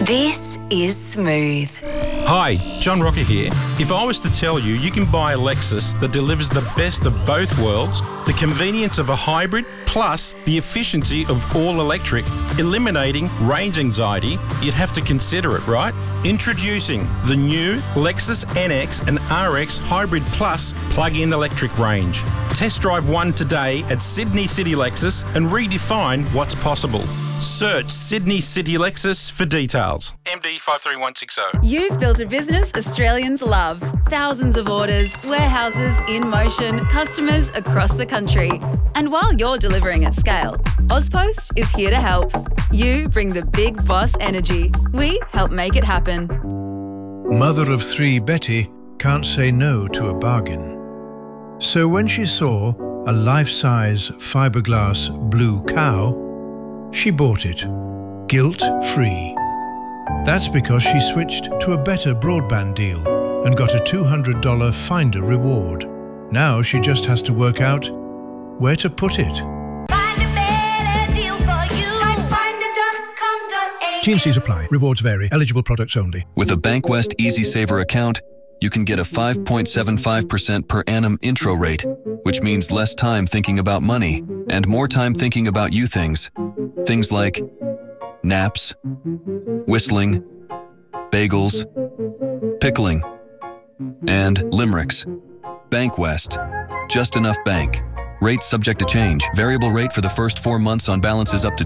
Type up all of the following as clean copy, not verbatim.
This is Smooth. Hi, John Rocker here. If I was to tell you you can buy a Lexus that delivers the best of both worlds, the convenience of a hybrid plus the efficiency of all electric, eliminating range anxiety, you'd have to consider it, right? Introducing the new Lexus NX and RX Hybrid Plus plug-in electric range. Test drive one today at Sydney City Lexus and redefine what's possible. Search Sydney City Lexus for details. MD 53160. You've built a business Australians love. Thousands of orders, warehouses in motion, customers across the country. And while you're delivering at scale, Ozpost is here to help. You bring the big boss energy. We help make it happen. Mother of three Betty can't say no to a bargain. So when she saw a life-size fiberglass blue cow, she bought it, guilt-free. That's because she switched to a better broadband deal and got a $200 Finder reward. Now she just has to work out where to put it. Find a better deal for you. Try finder.com.au. T&Cs apply. Rewards vary. Eligible products only. With a Bankwest Easy Saver account, you can get a 5.75% per annum intro rate, which means less time thinking about money and more time thinking about you things. Things like naps, whistling, bagels, pickling, and limericks. Bankwest. Just enough bank. Rates subject to change. Variable rate for the first 4 months on balances up to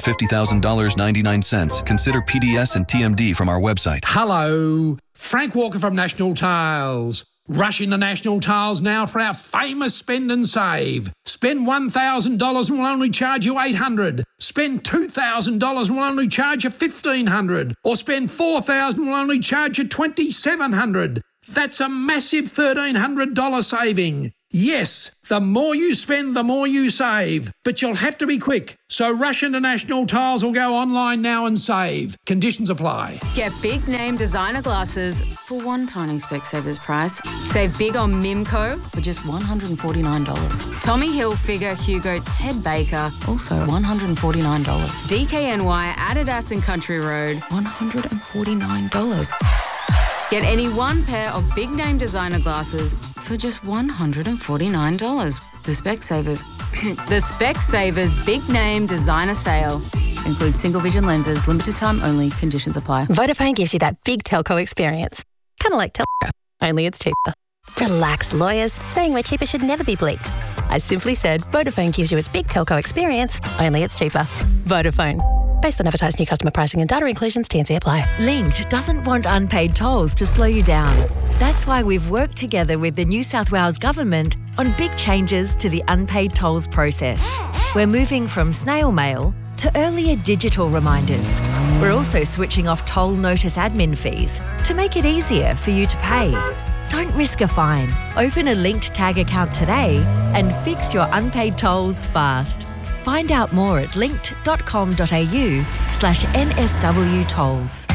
$250,000.99. Consider PDS and TMD from our website. Hello, Frank Walker from National Tiles. Rush into National Tiles now for our famous spend and save. Spend $1,000 and we'll only charge you $800. Spend $2,000 and we'll only charge you $1,500. Or spend $4,000 and we'll only charge you $2,700. That's a massive $1,300 saving. Yes, the more you spend, the more you save. But you'll have to be quick. So rush into National Tiles or go online now and save. Conditions apply. Get big name designer glasses for one tiny Specsavers price. Save big on Mimco for just $149. Tommy Hilfiger, Hugo, Ted Baker, also $149. DKNY, Adidas and Country Road, $149. Get any one pair of big name designer glasses for just $149. The Specsavers Big Name Designer Sale includes single vision lenses, limited time only, conditions apply. Vodafone gives you that big telco experience. Kind of like Telstra, only it's cheaper. Relax, lawyers. Saying we're cheaper should never be bleeped. I simply said Vodafone gives you its big telco experience, only it's cheaper. Vodafone. Based on advertised new customer pricing and data inclusions, T&C apply. Linked doesn't want unpaid tolls to slow you down. That's why we've worked together with the New South Wales Government on big changes to the unpaid tolls process. We're moving from snail mail to earlier digital reminders. We're also switching off toll notice admin fees to make it easier for you to pay. Don't risk a fine. Open a Linked Tag account today and fix your unpaid tolls fast. Find out more at linked.com.au/NSW tolls.